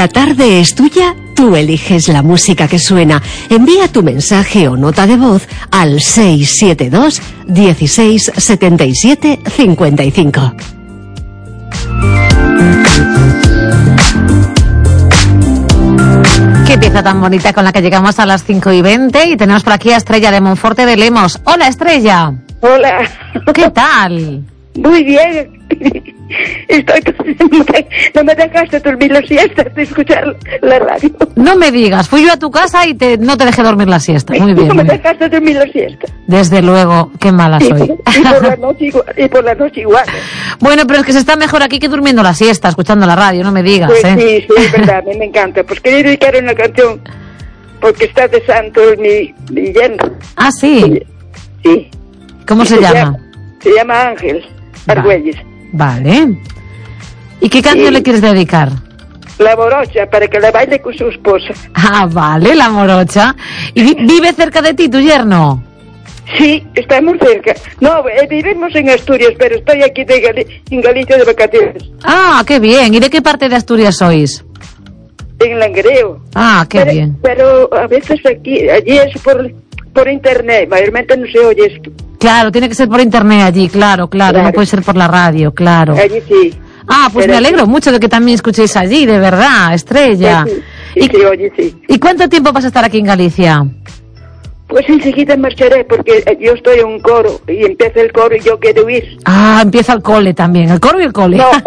La tarde es tuya, tú eliges la música que suena. Envía tu mensaje o nota de voz al 672 16 77 55. Qué pieza tan bonita con la que llegamos a las 5:20 y tenemos por aquí a Estrella de Monforte de Lemos. Hola, Estrella. Hola. ¿Qué tal? Muy bien. No me dejaste dormir la siesta de escuchar la radio. No me digas, fui yo a tu casa y no te dejé dormir la siesta. Muy bien. No me muy bien. dejaste dormir la siesta. Desde luego, qué mala soy. Y por la noche igual. Bueno, pero es que se está mejor aquí que durmiendo la siesta, escuchando la radio, no me digas. Pues sí, es verdad, a mí me encanta. Pues quería dedicar una canción porque está de santo mi yerno. Ah, sí. Sí. ¿Cómo se llama? Se llama Ángel Argüelles. Vale. ¿Y qué canción le quieres dedicar? La morocha, para que la baile con su esposa. Ah, vale, la morocha. ¿Y vive cerca de ti tu yerno? Sí, estamos cerca. No, vivimos en Asturias, pero estoy aquí en Galicia de vacaciones. Ah, qué bien. ¿Y de qué parte de Asturias sois? En Langreo. Ah, qué bien. Pero a veces allí es por internet, mayormente no se oye esto. Claro, tiene que ser por internet allí, claro, no puede ser por la radio, claro. Allí sí. Ah, pues me alegro mucho de que también escuchéis allí, de verdad, Estrella. Pues sí, sí, oye, sí. ¿Y cuánto tiempo vas a estar aquí en Galicia? Pues enseguida marcharé, porque yo estoy en un coro, y empieza el coro y yo quiero ir. Ah, empieza el cole también, el coro y el cole. No,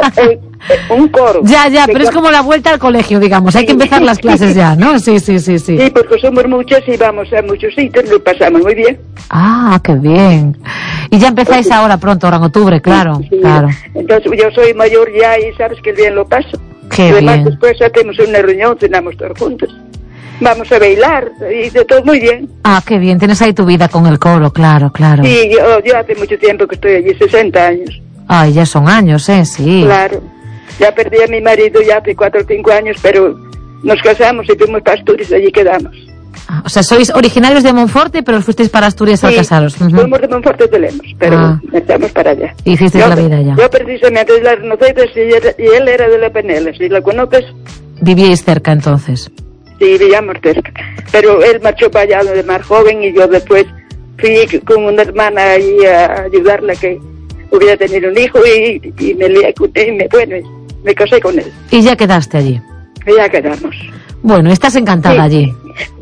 un coro. Ya, pero es como la vuelta al colegio, digamos, hay que empezar las clases ya, ¿no? Sí. Sí, porque somos muchas y vamos a muchos sitios, lo pasamos muy bien. Ah, qué bien. Y ya empezáis ahora pronto, ahora en octubre, claro, sí, claro. Entonces yo soy mayor ya y sabes que bien lo paso. Qué además bien. Después hacemos una reunión, cenamos todos juntos. Vamos a bailar y de todo muy bien. Ah, qué bien, tienes ahí tu vida con el coro, claro. Sí, yo hace mucho tiempo que estoy allí, 60 años. Ay, ya son años, sí. Claro, ya perdí a mi marido ya hace 4 o 5 años, pero nos casamos y fuimos para Asturias, allí quedamos. Ah, o sea, sois originarios de Monforte, pero os fuisteis para Asturias al casaros. Fuimos de Monforte de Lemos, pero estamos para allá. Hicisteis la vida allá. Yo precisamente de las Noceiras y él era de la Penela, si la conoces. Vivíais cerca entonces. Sí, vivíamos cerca, pero él marchó para allá de más joven y yo después fui con una hermana ahí a ayudarla que hubiera tenido un hijo y me lié con él, me casé con él. Y ya quedaste allí. Y ya quedamos. Bueno, estás encantada allí.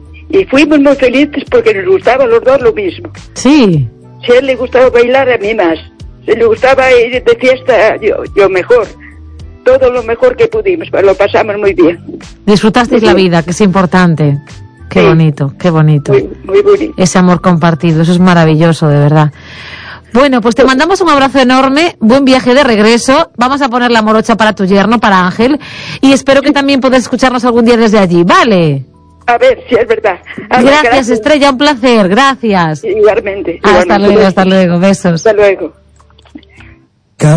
Y fuimos muy felices porque nos gustaba a los dos lo mismo. Sí. Si a él le gustaba bailar, a mí más. Si le gustaba ir de fiesta, yo mejor. Todo lo mejor que pudimos, pero lo pasamos muy bien. Disfrutasteis la vida, que es importante. Qué bonito, qué bonito. Muy bonito. Ese amor compartido, eso es maravilloso, de verdad. Bueno, pues te mandamos un abrazo enorme, buen viaje de regreso. Vamos a poner la morocha para tu yerno, para Ángel, y espero que también puedas escucharnos algún día desde allí, ¿vale? A ver, si es verdad. Gracias, Estrella, un placer, gracias. Igualmente. Hasta luego, besos. Hasta luego.